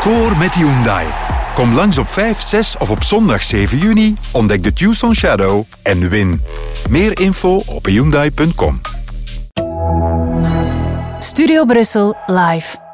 Score met Hyundai. Kom langs op 5, 6 of op zondag 7 juni, ontdek de Tucson Shadow en win. Meer info op hyundai.com. Studio Brussel live.